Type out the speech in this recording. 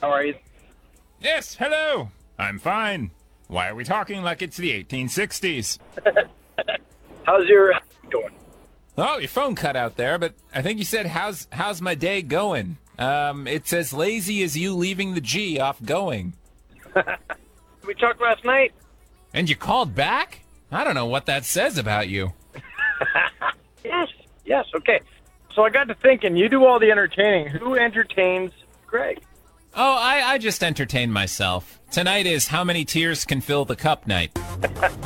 How are you? Yes, hello. I'm fine. Why are we talking like it's the 1860s? How's your going? Oh, your phone cut out there, but I think you said, how's my day going? It's as lazy as you leaving the G off going. We talked last night. And you called back? I don't know what that says about you. Yes, okay. So I got to thinking, you do all the entertaining. Who entertains Greg? Oh, I just entertain myself. Tonight is How Many Tears Can Fill the Cup night.